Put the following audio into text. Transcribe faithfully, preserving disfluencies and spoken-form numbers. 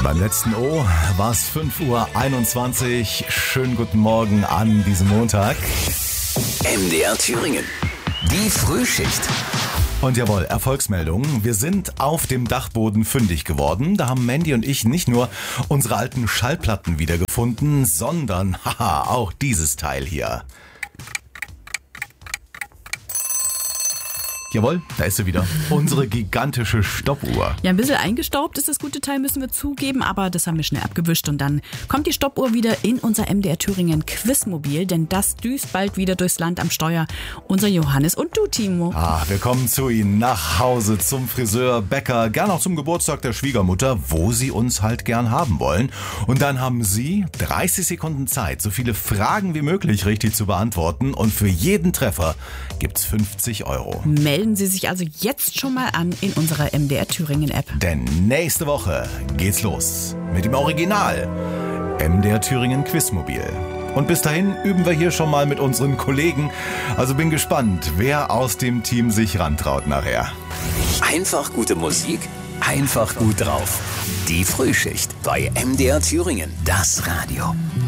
Beim letzten O war es fünf Uhr einundzwanzig. Schönen guten Morgen an diesem Montag. M D R Thüringen. Die Frühschicht. Und jawohl, Erfolgsmeldung. Wir sind auf dem Dachboden fündig geworden. Da haben Mandy und ich nicht nur unsere alten Schallplatten wiedergefunden, sondern haha, auch dieses Teil hier. Jawohl, da ist sie wieder. Unsere gigantische Stoppuhr. Ja, ein bisschen eingestaubt ist das gute Teil, müssen wir zugeben, aber das haben wir schnell abgewischt und dann kommt die Stoppuhr wieder in unser M D R Thüringen Quizmobil, denn das düst bald wieder durchs Land am Steuer. Unser Johannes und du, Timo. Ah, wir kommen zu Ihnen nach Hause, zum Friseur, Bäcker, gern auch zum Geburtstag der Schwiegermutter, wo Sie uns halt gern haben wollen. Und dann haben Sie dreißig Sekunden Zeit, so viele Fragen wie möglich richtig zu beantworten und für jeden Treffer gibt's fünfzig Euro. Melden Sie sich also jetzt schon mal an in unserer M D R Thüringen App. Denn nächste Woche geht's los mit dem Original M D R Thüringen Quizmobil. Und bis dahin üben wir hier schon mal mit unseren Kollegen. Also bin gespannt, wer aus dem Team sich rantraut nachher. Einfach gute Musik, einfach gut drauf. Die Frühschicht bei M D R Thüringen. Das Radio.